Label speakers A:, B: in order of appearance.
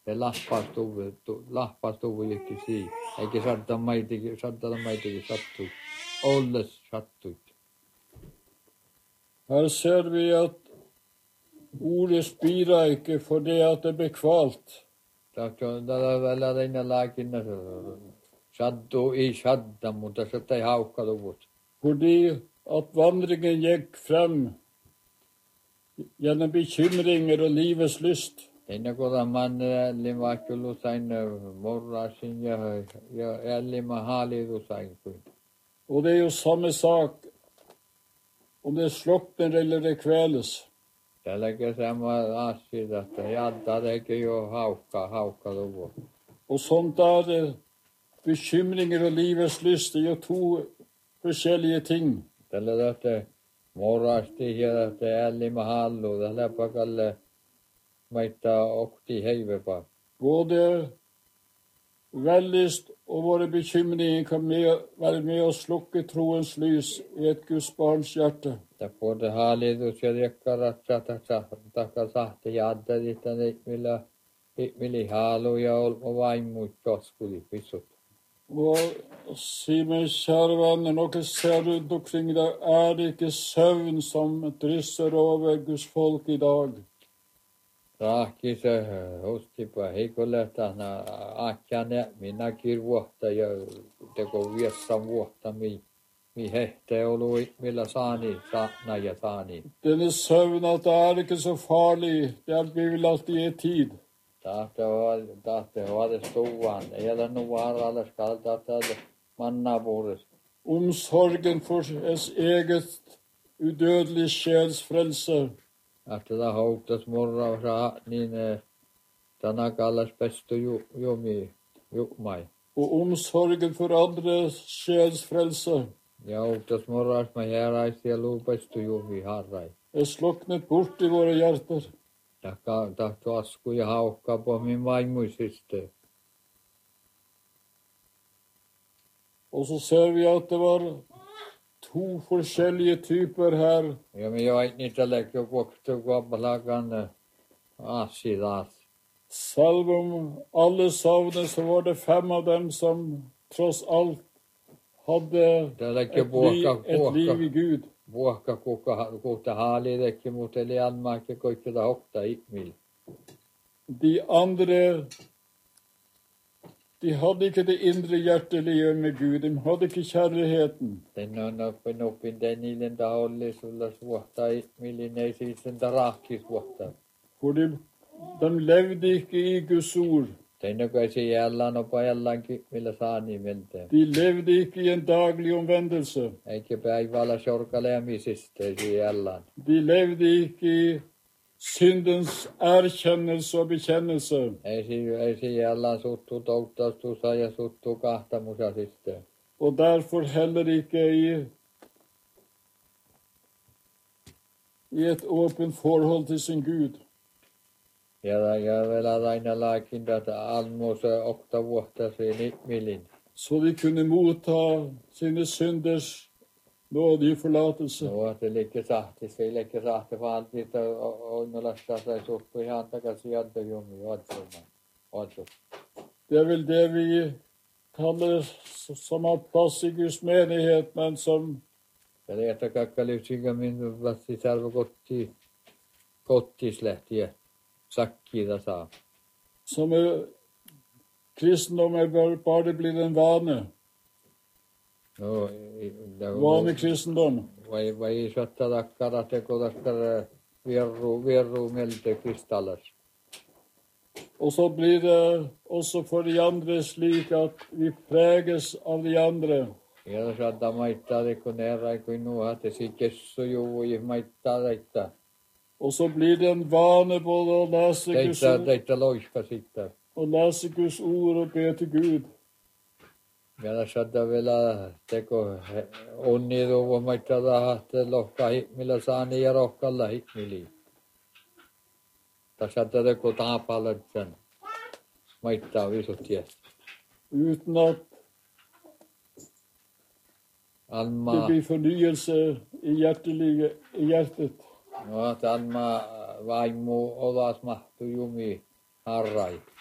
A: Se lahpastuvu jekki sii. Eikä saada maitikin sattui. Olles sattui.
B: Her ser vi at ordet spirer ikke fordi at det blir kvalt.
A: Tällä välillä inna laakinna sattuu ei sadda, mutta se ei haukka luvut.
B: Fordi at vandringen gikk frem gjennom bekymringer og livets lyst.
A: Ennen kuin manne vaikka sain morrasin ja ällimä haalidu sain kuin.
B: Og det er jo samme sak om det slukner eller det kveles.
A: Tälläkin sama asia, että jadda teki jo haukka luvut.
B: Og sånt er det. Bekymringer og livets lyst er jo to forskjellige ting.
A: Tällä tästä morrasti ja tästä ällimä hallu, tällä pakalle maittaa okti heivepa.
B: Både vellyst og våre bekymringer kan være med å slukke troens lys i et Guds barns hjerte.
A: Både hallitus ja rekkarat takasahti ja addelit millä halu ja vaimut toskuli pisut.
B: Og si meg, kjære venner, noe ser rundt omkring i dag, er det ikke søvn som drysser over Guds folk i dag.
A: Rahki se hostipa heikolehta ahkane minäkin vuotta ja teko viessan vuotta mi hehte olu millä saani ja saani.
B: Denne søvn at det er ikke så farlig, det er vi vil alltid gi tid.
A: Tahte var det stoan, ei ole nu vaaralle skalta mannavuudesta.
B: Omsorgen for ens eget udødelige sjels frelse.
A: Efter det houktas morra niin tanakallas pestu jukmai.
B: Og omsorgen for andres sjels frelse.
A: Ja houktas morras mä järäisi ja luupestu jumi harrai.
B: Er sluknet bort i våre hjerter.
A: Tahto asku ja haukkaa på min vaimuisista.
B: Og så ser vi at det var to forskjellige typer her.
A: Ja me jo niitä läkö vuoktu kuopalakan asidas.
B: Selv om alle savnet, så var det 5 av dem som tross alt hadde et liv i Gud.
A: Vuokka kuka haalidekin, mutta eli anmaakin koikkida hokta ihmil.
B: De andre, de hadde ikke det indre hjertelige med Gud. De hadde ikke kjærligheten.
A: Den on oppin den illen da olli sulla vuotta ihmilin ei sitten da rahkis vuotta.
B: For de levde ikke i Guds ord.
A: Den kai se jällaan opa jälläänkin millä saani melte.
B: De levde ikke i en daglig omvendelse.
A: Eikä päivällä sorkaleamisista se jällaan.
B: De levde ikke i syndens erkjennelse og bekjennelse.
A: Ei se jällaan suttu touttastusa ja suttu kahtamusasista.
B: Og derfor heller ikke i et åpent forhold til sin Gud.
A: Ja vielä aina laakin tätä almuusa 8 vuotta sen ihmilin.
B: Så de kunne motta sine synders nådige forlatelse.
A: No, se liikke sahti valti, että onnolasta sai suppu ihan takaisin jadda jumi odsumaan.
B: Det er vel det vi kaller som har plass i Guds menighet, men som
A: Ja että kakkalyksikä minun vasti sarvo kottislehtiä. Sakkida saa.
B: Som kristendom bare blitt en vane.
A: No,
B: Vanekristendom.
A: Vai saattaa takkara teko takkara vierru melte kristallas.
B: Og så blir det også for de andre slik at vi preges av de andre.
A: Ja saattaa maittaa teko nära kuin nuhat ja kessu juu ja maittaa täitä.
B: Og så blir det en vane både å lese Guds ord, og lese Guds ord og be til Gud.
A: Vielä saattaa vielä teko onnidu voimaittaa tahte lohka hikmillä saani ja rohkalla hikmili. Tässä saattaa teko taapalla sen maittaa visut ties.
B: Uten at det blir fornyelse i hjertet.
A: No, Alma vaimu olas mahtu jumi harrai.